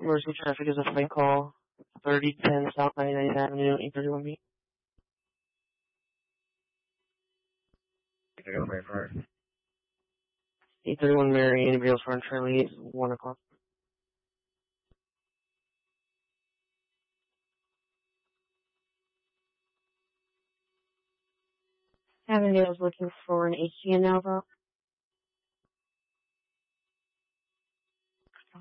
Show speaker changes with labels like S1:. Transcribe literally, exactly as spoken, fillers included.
S1: Emergency traffic is a flight call. thirty ten South ninety-ninth Avenue, eight thirty-one B.
S2: I got my car.
S1: eight thirty-one Mary, anybody else run Charlie? It's one o'clock.
S3: Avondale's looking for an H G N Alpha.